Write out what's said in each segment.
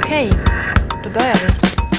Okej, då börjar vi.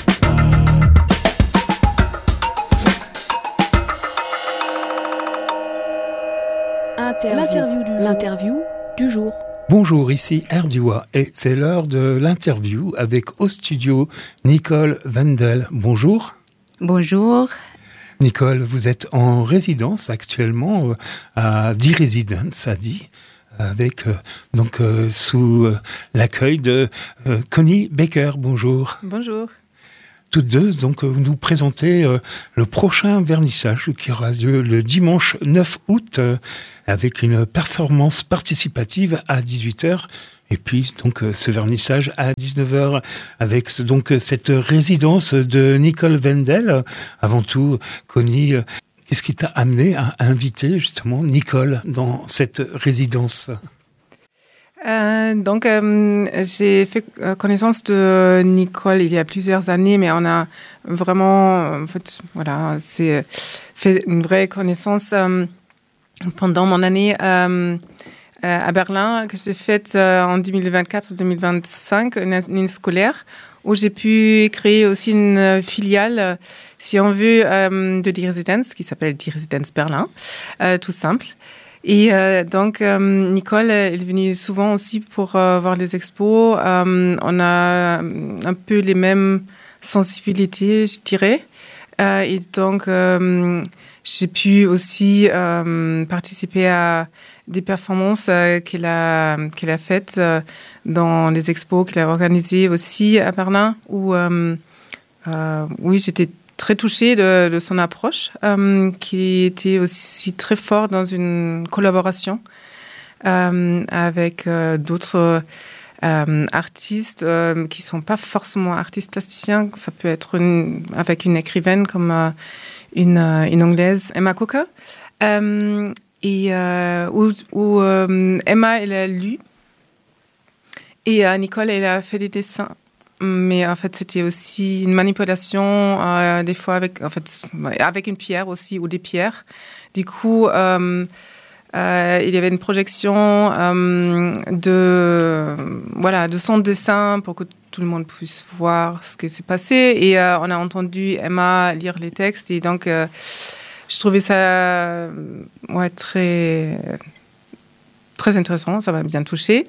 L'interview du jour. Bonjour, ici Erdua et c'est l'heure de l'interview avec au studio Nicole Wendel. Bonjour. Bonjour. Nicole, vous êtes en résidence actuellement à Die Residence à Die, avec sous l'accueil de Connie Baker. Bonjour. Bonjour. Toutes deux, vous nous présentez le prochain vernissage qui aura lieu le dimanche 9 août avec une performance participative à 18h et puis ce vernissage à 19h avec cette résidence de Nicole Wendel. Avant tout, Connie, qu'est-ce qui t'a amené à inviter justement Nicole dans cette résidence ? J'ai fait connaissance de Nicole il y a plusieurs années, mais on a vraiment, c'est fait une vraie connaissance pendant mon année à Berlin que j'ai faite en 2024-2025, une année scolaire, où j'ai pu créer aussi une filiale, si on veut, de Die Residence, qui s'appelle Die Residence Berlin, tout simple. Et Nicole est venue souvent aussi pour voir les expos. On a un peu les mêmes sensibilités, je dirais. Et donc, j'ai pu aussi participer à des performances qu'elle a faites dans les expos qu'elle a organisées aussi à Berlin, où oui, j'étais très touchée de son approche, qui était aussi très forte dans une collaboration avec d'autres artistes qui sont pas forcément artistes plasticiens. Ça peut être avec une écrivaine comme une anglaise, Emma Coker, où Emma, elle a lu et Nicole, elle a fait des dessins. Mais en fait, c'était aussi une manipulation, des fois avec une pierre aussi, ou des pierres. Du coup, il y avait une projection de son dessin pour que tout le monde puisse voir ce qui s'est passé. Et on a entendu Emma lire les textes. Et donc, je trouvais ça très... très intéressant, ça m'a bien touché.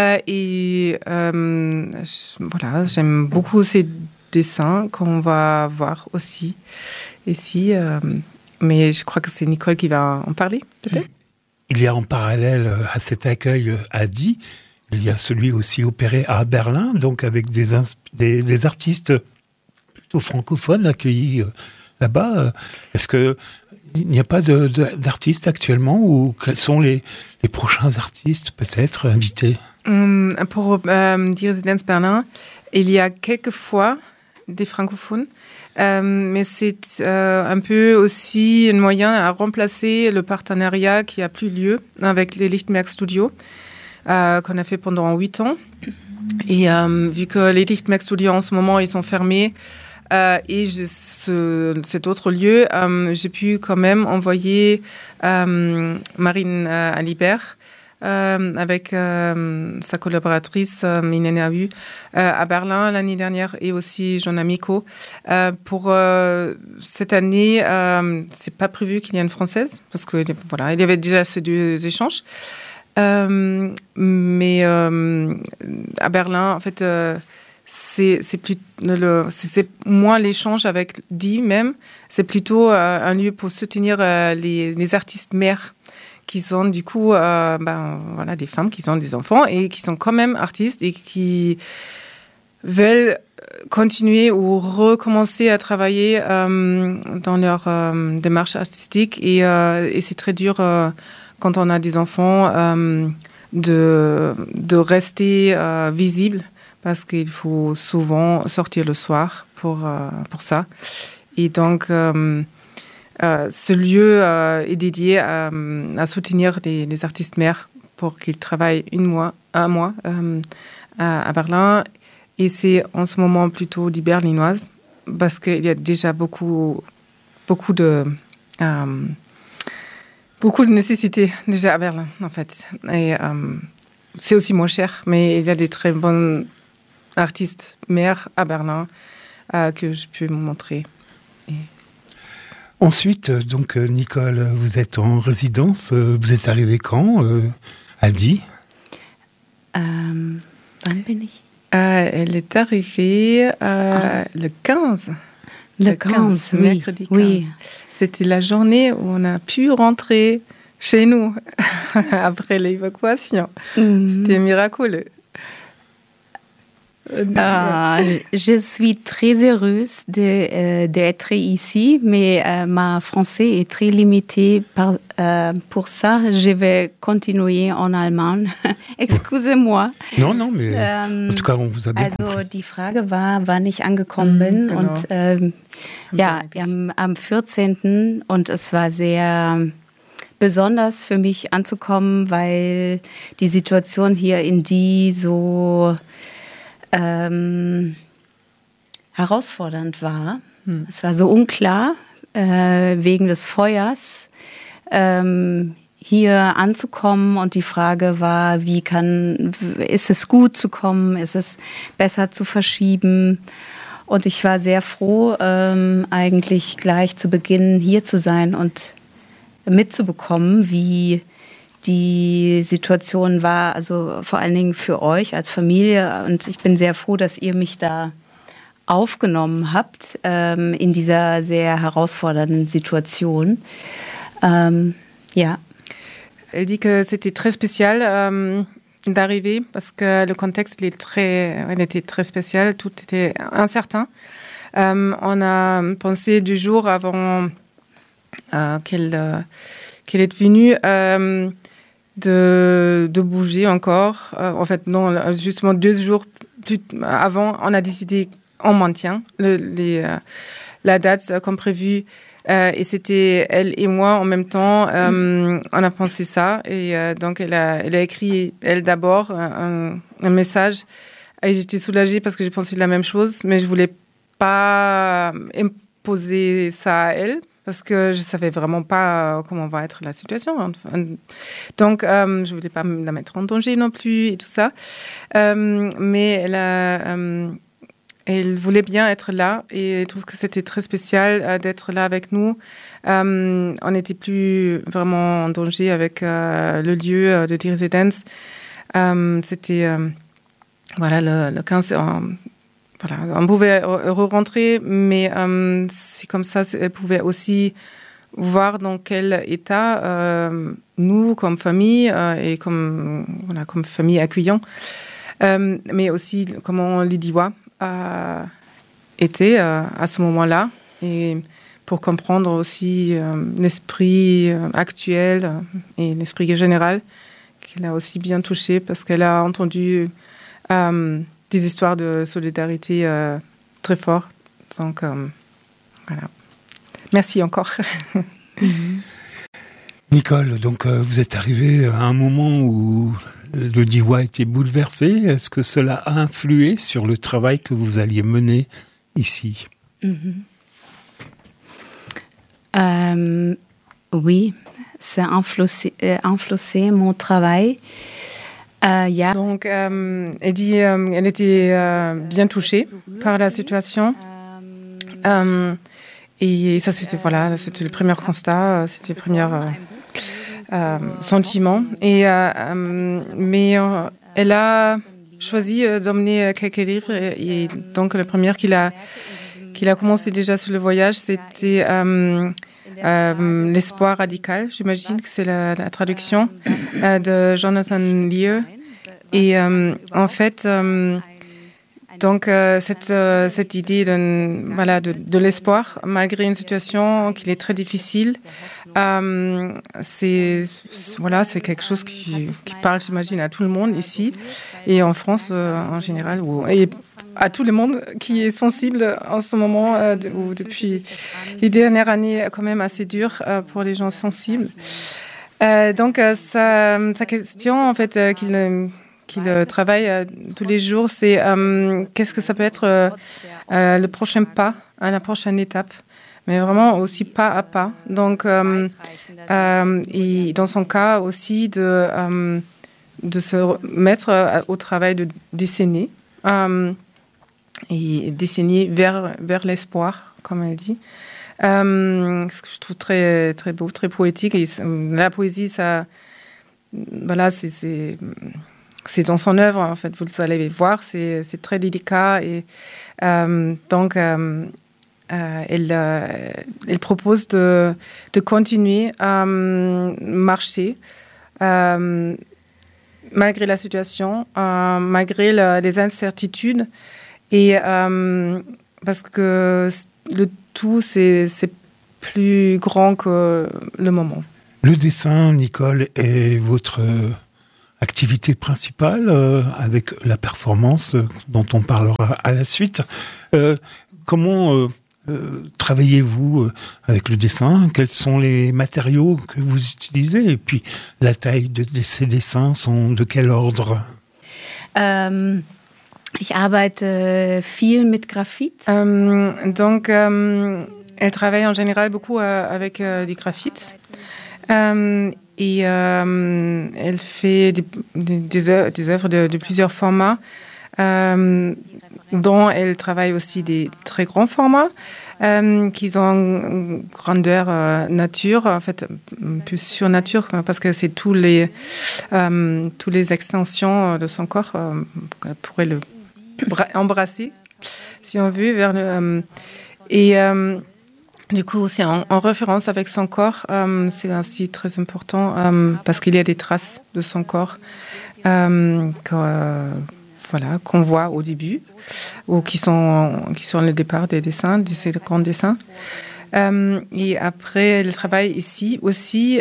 J'aime beaucoup ces dessins qu'on va voir aussi ici. Mais je crois que c'est Nicole qui va en parler, peut-être. Il y a en parallèle à cet accueil à Die, il y a celui aussi opéré à Berlin, donc avec des artistes plutôt francophones accueillis là-bas. Est-ce que il n'y a pas d'artistes actuellement ou quels sont les prochains artistes peut-être invités ? Pour Die Residence Berlin, il y a quelquefois des francophones, mais c'est un peu aussi un moyen à remplacer le partenariat qui n'a plus lieu avec les Lichtmerk Studios qu'on a fait pendant 8 ans. Et vu que les Lichtmerk Studios en ce moment ils sont fermés, et cet autre lieu, j'ai pu quand même envoyer Marine Alibert avec sa collaboratrice Mine Ahu à Berlin l'année dernière et aussi Jean Amico. Pour cette année, c'est pas prévu qu'il y ait une française parce que il y avait déjà ces 2 échanges. Mais à Berlin, en fait. C'est moins l'échange avec Die même, c'est plutôt un lieu pour soutenir les artistes mères qui sont du coup des femmes qui ont des enfants et qui sont quand même artistes et qui veulent continuer ou recommencer à travailler dans leur démarche artistique et c'est très dur quand on a des enfants de rester visible. Parce qu'il faut souvent sortir le soir pour ça. Et donc, ce lieu est dédié à soutenir les artistes mères pour qu'ils travaillent un mois à Berlin. Et c'est en ce moment plutôt des berlinoises, parce qu'il y a déjà beaucoup de nécessités déjà à Berlin, en fait. Et c'est aussi moins cher, mais il y a des très bonnes artiste mère à Berlin que je peux me montrer. Ensuite, donc, Nicole, vous êtes en résidence. Vous êtes arrivée quand à Die? Wann bin ich? Elle est arrivée le 15. Le 15, oui. Mercredi 15. Oui. C'était la journée où on a pu rentrer chez nous après l'évacuation. C'était miraculeux. Je suis très heureuse d'être ici, mais ma français est très limité. Pour ça, je vais continuer en allemand. Excusez-moi. Non, mais en tout cas, on vous a bien compris. Die Frage war, wann ich angekommen bin. Genau. Und am 14. Und es war sehr besonders für mich anzukommen, weil die Situation hier in Die so herausfordernd war. Es war so unklar, wegen des Feuers hier anzukommen. Und die Frage war, ist es gut zu kommen? Ist es besser zu verschieben? Und ich war sehr froh, eigentlich gleich zu Beginn hier zu sein und mitzubekommen, wie die Situation war, also vor allen Dingen für euch als Familie. Und ich bin sehr froh, dass ihr mich da aufgenommen habt in dieser sehr herausfordernden Situation. Ja. Elle dit que c'était très spécial d'arriver parce que le contexte il était très spécial, tout était incertain. On a pensé du jour avant qu'elle est venue de bouger encore. En fait, non, justement 2 jours plus avant, on a décidé on maintient la date comme prévu. Et c'était elle et moi en même temps. On a pensé ça. Et donc, elle a écrit, elle d'abord, un message. Et j'étais soulagée parce que j'ai pensé la même chose. Mais je voulais pas imposer ça à elle. Parce que je savais vraiment pas comment va être la situation. Donc, je voulais pas la mettre en danger non plus et tout ça. Mais elle voulait bien être là et je trouve que c'était très spécial d'être là avec nous. On n'était plus vraiment en danger avec le lieu de résidence. C'était le 15. Voilà, on pouvait rentrer, mais c'est comme ça, elle pouvait aussi voir dans quel état nous, comme famille, et comme famille accueillante, mais aussi comment Lidiwa était à ce moment-là, et pour comprendre aussi l'esprit actuel et l'esprit général, qu'elle a aussi bien touché, parce qu'elle a entendu des histoires de solidarité très fortes. Donc, voilà. Merci encore. Nicole, donc vous êtes arrivée à un moment où le Diois était bouleversé. Est-ce que cela a influé sur le travail que vous alliez mener ici? Oui, ça a influencé mon travail. Yeah. Donc, elle dit elle était bien touchée par la situation. Et ça, c'était le premier constat, c'était le premier sentiment. Mais elle a choisi d'emmener quelques livres. Et donc, le premier qu'il a commencé déjà sur le voyage, c'était L'espoir radical, j'imagine que c'est la traduction de Jonathan Lear. Et en fait, donc cette idée de l'espoir, malgré une situation qui est très difficile, c'est quelque chose qui parle, j'imagine, à tout le monde ici et en France en général, et à tout le monde qui est sensible en ce moment, ou depuis les dernières années, quand même assez dur pour les gens sensibles. Donc sa question, en fait, qu'il travaille tous les jours, c'est qu'est-ce que ça peut être le prochain pas, la prochaine étape, mais vraiment aussi pas à pas. Donc, et dans son cas aussi de se mettre au travail de dessiner. et dessiner vers l'espoir, comme elle dit. Ce que je trouve très, très beau, très poétique. Et la poésie, ça, voilà, c'est dans son œuvre, en fait, vous allez voir, c'est très délicat. Et donc, elle propose de continuer à marcher malgré la situation, malgré les incertitudes, et parce que le tout, c'est plus grand que le moment. Le dessin, Nicole, est votre activité principale avec la performance dont on parlera à la suite. Comment travaillez-vous avec le dessin? Quels sont les matériaux que vous utilisez? Et puis, la taille de ces dessins sont de quel ordre? Ich arbeite viel mit Graphit. Donc, elle travaille en général beaucoup avec des graphites. Et elle fait des œuvres de plusieurs formats, dont elle travaille aussi des très grands formats, qui ont une grandeur nature, en fait, un peu surnature, parce que c'est tous les extensions de son corps qu'elle pourrait le embrasser, si on veut, vers le... Du coup, c'est en référence avec son corps. C'est aussi très important parce qu'il y a des traces de son corps qu'on voit au début ou qui sont le départ des dessins, de ces grands dessins. Et après, elle travaille ici aussi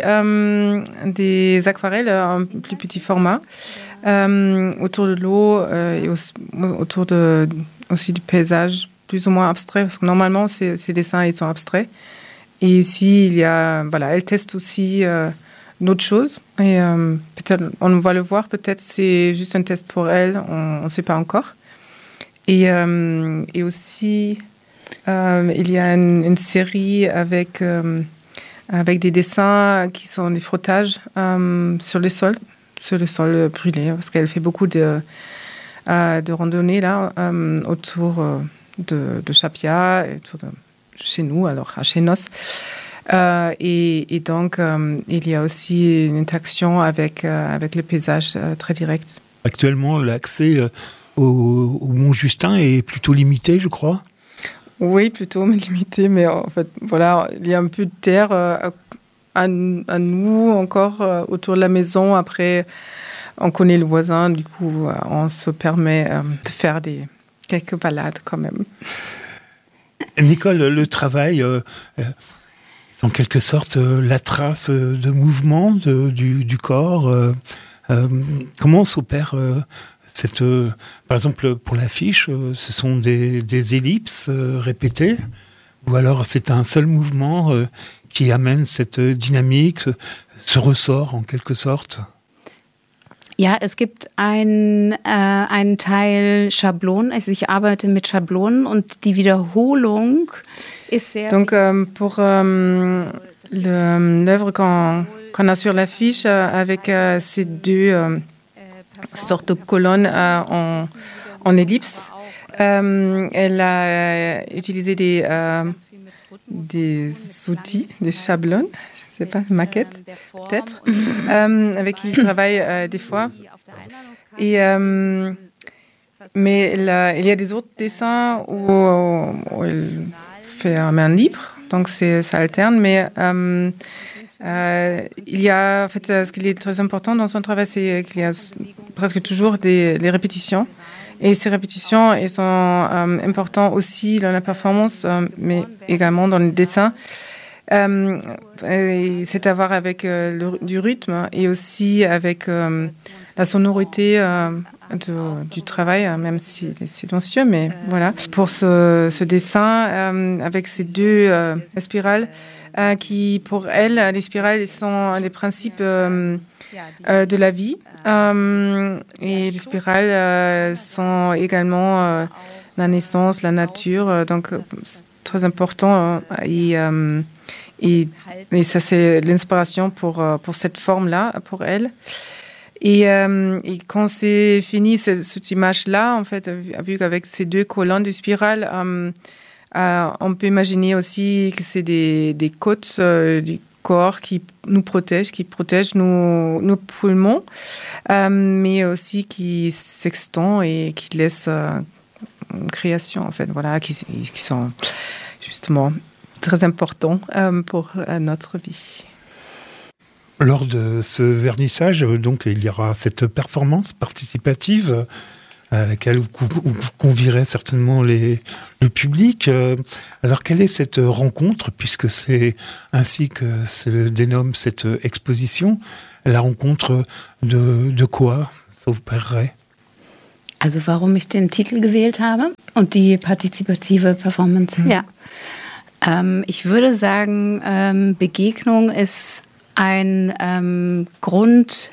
des aquarelles en plus petit format autour de l'eau et autour aussi du paysage plus ou moins abstrait, parce que normalement, ces dessins, ils sont abstraits. Et ici, elle teste aussi d'autres choses. Et peut-être, on va le voir, peut-être c'est juste un test pour elle, on ne sait pas encore. Et aussi, il y a une série avec des dessins qui sont des frottages sur le sol brûlé, parce qu'elle fait beaucoup de randonnées là, autour... de Chapia, chez nous, alors à Chenos. Et donc, il y a aussi une interaction avec le paysage très direct. Actuellement, l'accès au Mont-Justin est plutôt limité, je crois. Oui, plutôt limité, mais en fait, voilà, il y a un peu de terre à nous encore autour de la maison. Après, on connaît le voisin, du coup, on se permet de faire quelques balades quand même. Nicole, le travail, en quelque sorte, la trace de mouvement du corps. Comment s'opère par exemple, pour l'affiche, ce sont des ellipses répétées, ou alors c'est un seul mouvement qui amène cette dynamique, ce ressort en quelque sorte? Ja, es gibt einen Teil Schablonen. Also ich arbeite mit Schablonen und die Wiederholung ist sehr... Donc, pour l'œuvre qu'on a sur l'affiche, avec ces deux sortes de colonnes en ellipse, elle a utilisé des outils, des schablones, je ne sais pas, maquettes peut-être, avec qui il travaille des fois. Et, mais il y a des autres dessins où elle fait un main libre, donc ça alterne, mais il y a, en fait, ce qui est très important dans son travail, c'est qu'il y a presque toujours des répétitions. Et ces répétitions, elles sont importantes aussi dans la performance, mais également dans le dessin. C'est à voir avec du rythme et aussi avec la sonorité du travail, même si c'est silencieux, mais voilà. Pour ce dessin, avec ces deux spirales, qui pour elle, les spirales sont les principes de la vie. Et les spirales sont également la naissance, la nature, donc c'est très important. Et ça, c'est l'inspiration pour cette forme-là, pour elle. Et quand c'est fini, cette image-là, en fait, vu qu'avec ces 2 colonnes de spirale, on peut imaginer aussi que c'est des côtes du corps qui nous protègent, qui protègent nos poumons, mais aussi qui s'extendent et qui laissent une création, en fait, voilà, qui sont justement très importants pour notre vie. Lors de ce vernissage, donc, il y aura cette performance participative à laquelle vous convierez certainement le public. Alors, quelle est cette rencontre, puisque c'est ainsi que se dénomme cette exposition, la rencontre de quoi, ça vous paraît? Also warum ich den Titel gewählt habe und die partizipative Performance? Ja. Ich würde sagen, Begegnung ist ein Grund.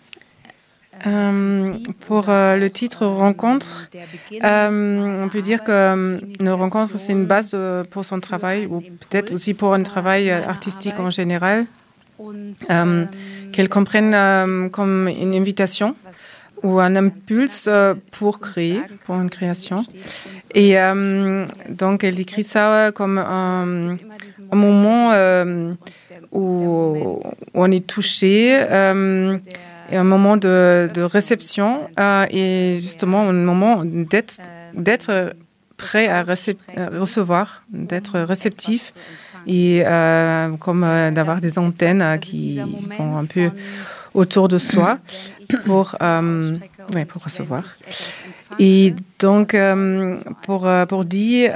Pour le titre Rencontre, on peut dire que une rencontre, c'est une base pour son travail, ou peut-être aussi pour un travail artistique en général, qu'elle comprenne comme une invitation ou un impulse pour créer, pour une création. Et donc, elle décrit ça comme un moment où on est touché, et un moment de réception, et justement un moment d'être prêt à recevoir, d'être réceptif, et comme d'avoir des antennes qui vont un peu autour de soi pour recevoir. Et donc, pour dire,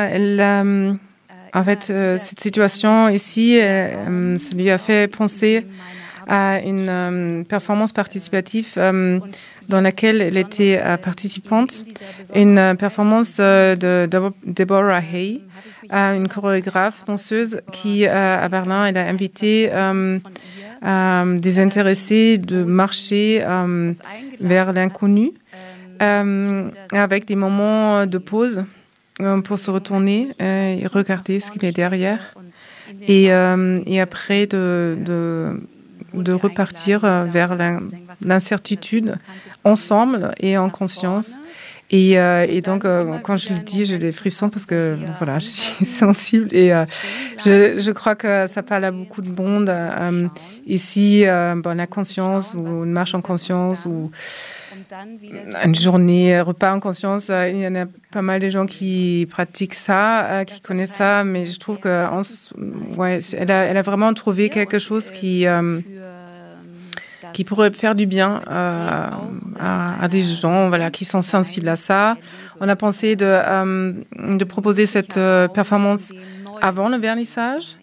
en fait, cette situation ici, ça lui a fait penser à une performance participative dans laquelle elle était participante, une performance de Deborah Hay, une chorégraphe danseuse qui, à Berlin, elle a invité des intéressés de marcher vers l'inconnu avec des moments de pause pour se retourner et regarder ce qu'il y a derrière, et après de repartir vers l'incertitude ensemble et en conscience. Et donc, quand je le dis, j'ai des frissons parce que voilà, je suis sensible, et je crois que ça parle à beaucoup de monde. Ici, la conscience, ou une marche en conscience, ou une journée repas en conscience, il y en a pas mal de gens qui pratiquent ça, qui connaissent ça, mais je trouve que elle a vraiment trouvé quelque chose qui pourrait faire du bien à des gens, voilà, qui sont sensibles à ça. On a pensé de proposer cette performance avant le vernissage,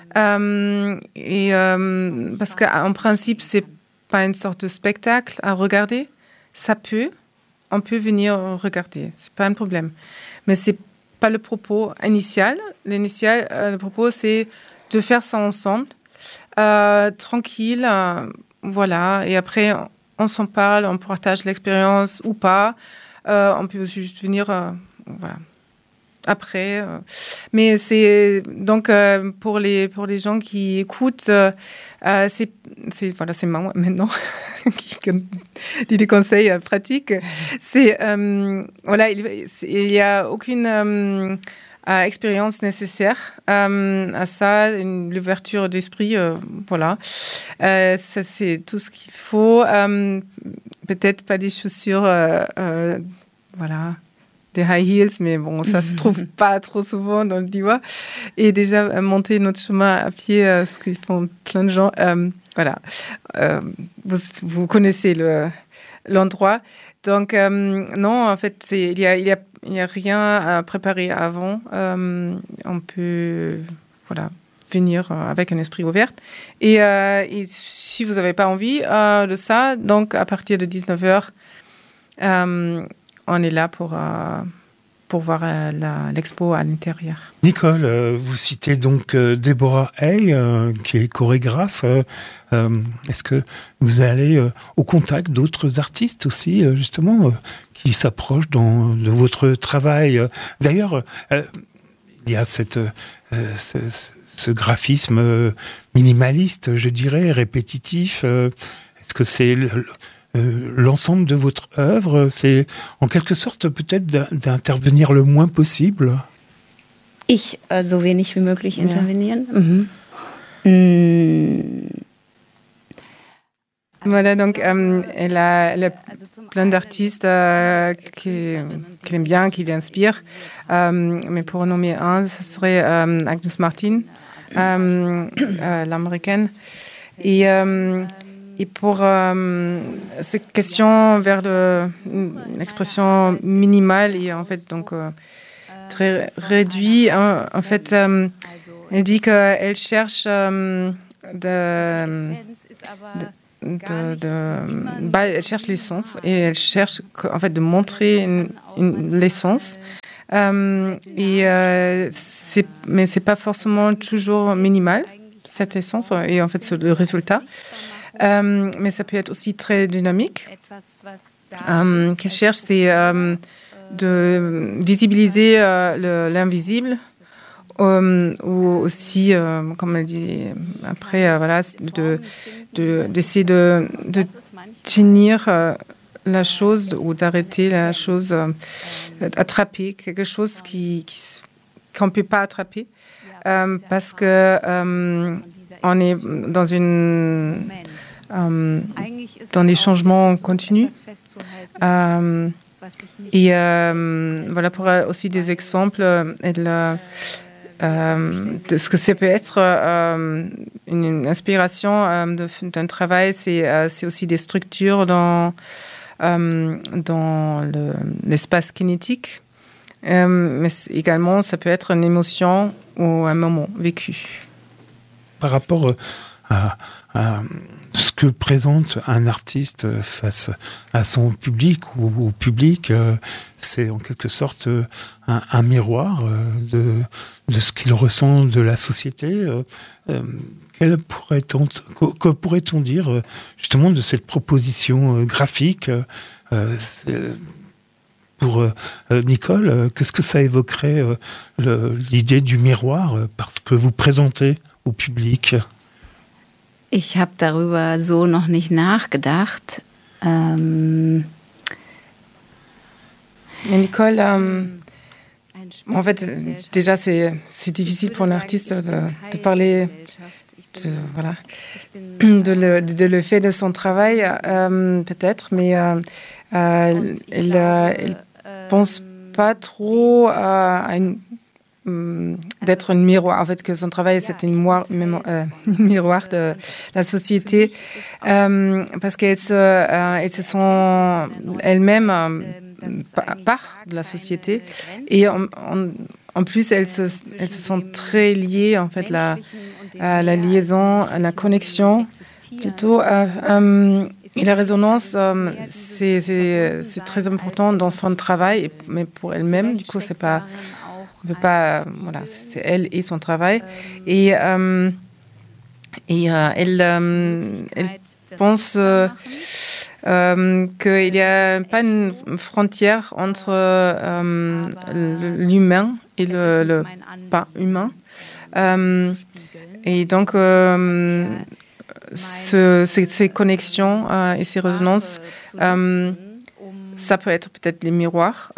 parce qu'en principe, c'est pas une sorte de spectacle à regarder. On peut venir regarder, c'est pas un problème. Mais c'est pas le propos initial. Le propos, c'est de faire ça ensemble, tranquille, voilà. Et après, on s'en parle, on partage l'expérience ou pas. On peut juste venir, voilà. Après, mais c'est donc pour les gens qui écoutent, c'est moi maintenant qui dit des conseils pratiques. C'est voilà, il y a aucune expérience nécessaire à ça, l'ouverture d'esprit, voilà. Ça, c'est tout ce qu'il faut. Peut-être pas des chaussures, voilà, des high heels, mais bon, ça se trouve pas trop souvent dans le Diois. Et déjà, monter notre chemin à pied, ce qu'ils font plein de gens, voilà. Vous connaissez l'endroit. Donc, non, en fait, il y a rien à préparer avant. On peut, voilà, venir avec un esprit ouvert. Et si vous n'avez pas envie de ça, donc à partir de 19h, on est là pour voir l'expo à l'intérieur. Nicole, vous citez donc Deborah Hay, qui est chorégraphe. Est-ce que vous allez au contact d'autres artistes aussi, justement, qui s'approchent de votre travail? D'ailleurs, il y a ce graphisme minimaliste, je dirais, répétitif. Est-ce que c'est l'ensemble de votre œuvre. C'est en quelque sorte peut-être d'intervenir le moins possible. So wenig wie möglich intervenieren. Voilà, donc elle a plein d'artistes qu'elle aime bien, qui l'inspirent. Mais pour en nommer un, ce serait Agnes Martin, l'américaine. Et pour cette question vers l'expression minimale et en fait donc très réduit, en fait, elle dit qu'elle cherche elle cherche l'essence et elle cherche en fait de montrer l'essence. Mais c'est pas forcément toujours minimal cette essence et en fait c'est le résultat. Mais ça peut être aussi très dynamique. Qu'elle cherche, c'est de visibiliser l'invisible. Ou aussi, comme elle dit après, voilà, d'essayer de tenir la chose ou d'arrêter la chose, attraper quelque chose qu'on ne peut pas attraper parce que on est dans des changements continus. Et voilà pour aussi des exemples de ce que ça peut être une inspiration d'un travail, c'est aussi des structures dans l'espace kinétique, mais également ça peut être une émotion ou un moment vécu. Par rapport à ce que présente un artiste face à son public ou au public, c'est en quelque sorte un miroir de ce qu'il ressent de la société. Que pourrait-on dire justement de cette proposition graphique pour Nicole? Qu'est-ce que ça évoquerait l'idée du miroir parce que vous présentez au public? Ich habe darüber so noch nicht nachgedacht. Nicole, en fait, déjà, c'est difficile pour l'artiste de parler de le fait de son travail, peut-être, mais elle pense pas trop à d'être un miroir, en fait, que son travail c'est un miroir de la société, parce qu'elle se sent elle-même part de la société et en plus elle se sent très liée, en fait, la liaison, la connexion plutôt et la résonance, c'est très important dans son travail, mais pour elle-même, du coup, c'est pas. On peut pas, voilà, c'est elle et son travail. Et elle pense qu'il n'y a pas une frontière entre l'humain et le pas humain. Et donc, ces connexions et ces résonances, ça peut être peut-être les miroirs.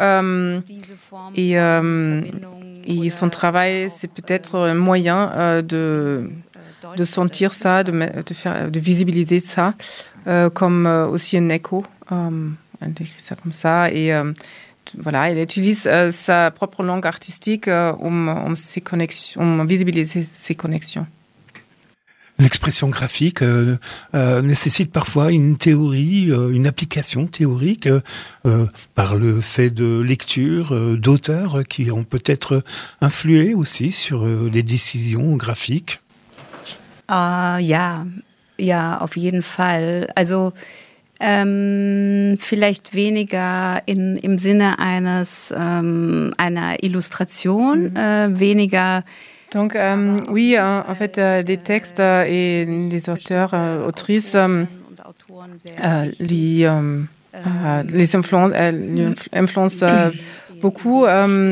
Et son travail, c'est peut-être un moyen de sentir ça, de visibiliser ça, comme aussi un écho. Elle décrit ça comme ça. Et voilà, elle utilise sa propre langue artistique visibiliser ses connexions. L'expression graphique nécessite parfois une théorie, une application théorique par le fait de lecture d'auteurs qui ont peut-être influé aussi sur les décisions graphiques. Ja, auf jeden Fall. Also vielleicht weniger im Sinne einer Illustration, weniger. Donc, oui, en fait, des textes et les auteurs, autrices, les influencent beaucoup,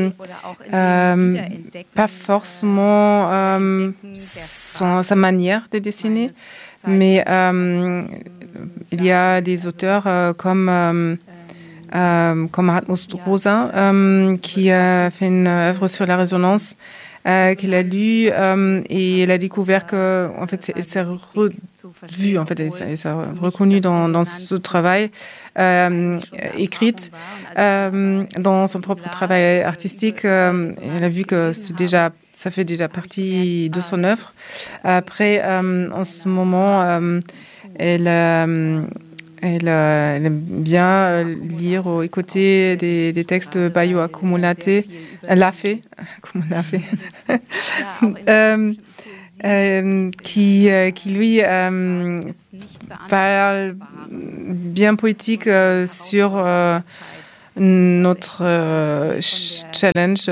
pas forcément sa manière de dessiner, mais il y a des auteurs comme Hartmut Rosa qui a fait une œuvre sur la résonance qu'il a lu et elle a découvert que en fait elle s'est revue, en fait elle s'est reconnue dans ce travail écrite dans son propre travail artistique. Elle a vu que ça fait déjà partie de son œuvre. Après, en ce moment, elle aime bien lire ou écouter des textes de Bayo Akumulate, qui lui parle bien poétique sur notre challenge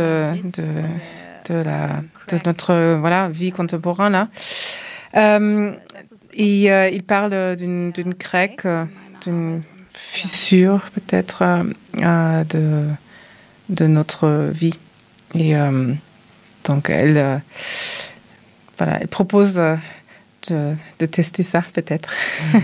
de notre vie contemporaine là. Et il parle d'une craque, d'une fissure peut-être de notre vie. Et donc elle propose de tester ça peut-être.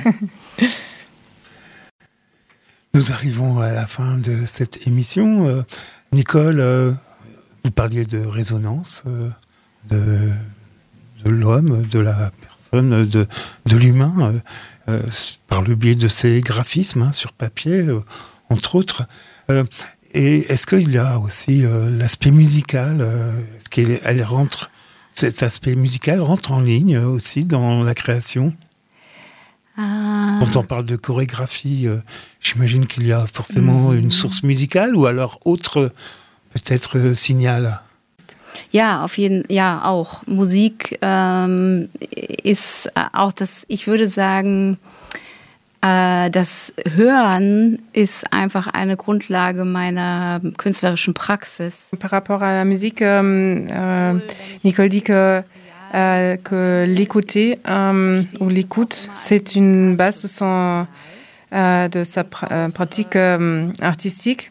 Nous arrivons à la fin de cette émission. Nicole, vous parliez de résonance, de l'homme, de la personne, de l'humain, par le biais de ces graphismes sur papier, entre autres. Et est-ce qu'il y a aussi l'aspect musical, est-ce cet aspect musical rentre en ligne aussi dans la création? Quand on parle de chorégraphie, j'imagine qu'il y a forcément une source musicale ou alors autre, peut-être, signal. Ja, auch. Musik ist auch ich würde sagen, das Hören ist einfach eine Grundlage meiner künstlerischen Praxis. Par rapport à la musique, Nicole dit que l'écouter ou l'écoute, c'est une base de sa pratique artistique.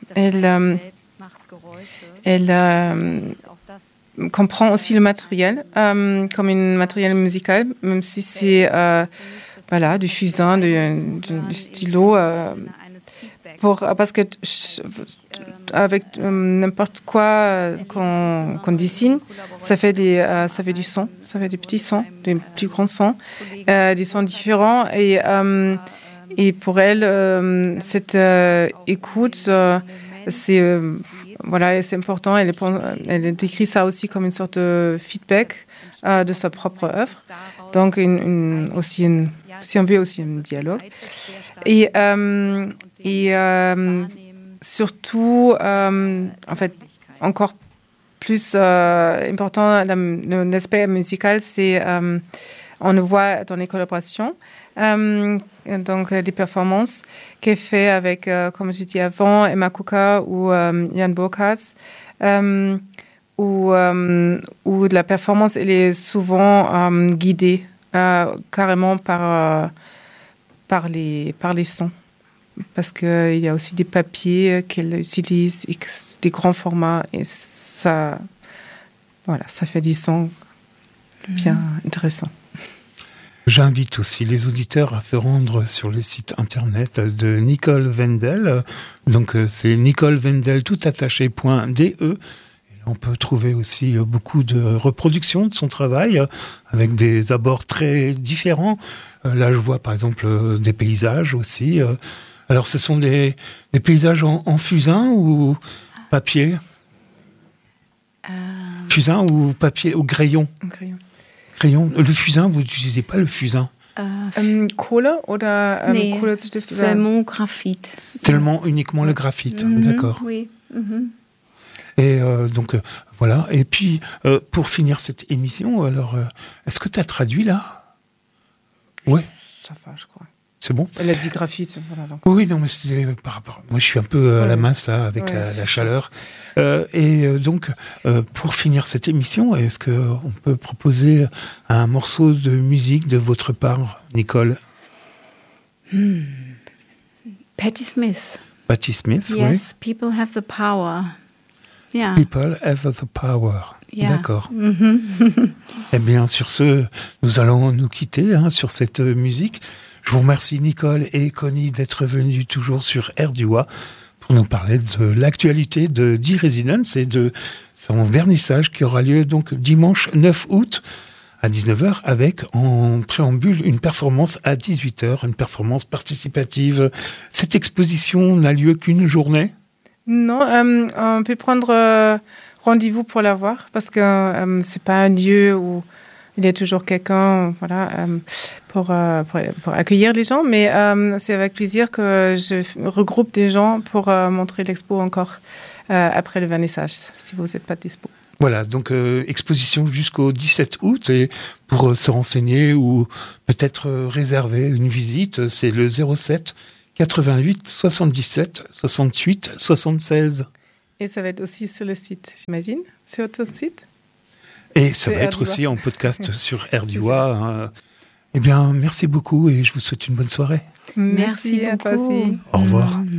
Elle comprend aussi le matériel comme un matériel musical, même si c'est du fusain, du stylo. Parce que avec n'importe quoi qu'on dessine, ça fait du son, ça fait des petits sons, des plus grands sons, des sons différents. Et pour elle, cette écoute, c'est important. Elle décrit ça aussi comme une sorte de feedback de sa propre œuvre. Donc, si on veut, aussi un dialogue. Et surtout, en fait, encore plus important, l'aspect musical, c'est on le voit dans les collaborations. Donc, des performances qu'elle fait avec, comme je dis avant, Emma Kuka ou Jan Burkhardt, où la performance elle est souvent guidée carrément par les sons. Parce qu'il y a aussi des papiers qu'elle utilise, et des grands formats, et ça fait des sons bien intéressants. J'invite aussi les auditeurs à se rendre sur le site internet de Nicole Wendel. Donc c'est nicolewendel.de. On peut trouver aussi beaucoup de reproductions de son travail avec des abords très différents. Là, je vois par exemple des paysages aussi. Alors, ce sont des paysages en fusain ou papier? Fusain ou papier, ou crayon? Crayon. Le fusain, vous n'utilisez pas le fusain? Kohle oder Kohlestift? Seulement graphite. Seulement uniquement le graphite, d'accord. Oui. Et donc, voilà. Et puis, pour finir cette émission, alors, est-ce que tu as traduit là? Ouais. Ça va, je crois. C'est bon? Elle a dit graphite. Voilà, donc. Oui, non, mais c'était par rapport. Moi, je suis un peu à la mince là, avec la chaleur. Donc, pour finir cette émission, est-ce qu'on peut proposer un morceau de musique de votre part, Nicole? Patti Smith. Patti Smith, yes, oui. People have the power. Yeah. People have the power. Yeah. D'accord. Eh bien, sur ce, nous allons nous quitter sur cette musique. Je vous remercie, Nicole et Connie, d'être venus toujours sur RDUA pour nous parler de l'actualité de D-Residence et de son vernissage qui aura lieu donc dimanche 9 août à 19h avec en préambule une performance à 18h, une performance participative. Cette exposition n'a lieu qu'une journée ? Non, on peut prendre rendez-vous pour la voir parce que c'est pas un lieu où il y a toujours quelqu'un pour accueillir les gens, mais c'est avec plaisir que je regroupe des gens pour montrer l'expo encore après le vernissage, si vous n'êtes pas dispo. Voilà, donc exposition jusqu'au 17 août et pour se renseigner ou peut-être réserver une visite, c'est le 07 88 77 68 76. Et ça va être aussi sur le site, j'imagine, sur votre site. Et ça va être aussi en podcast sur RDUA. Eh bien, merci beaucoup et je vous souhaite une bonne soirée. Merci à toi aussi. Au revoir.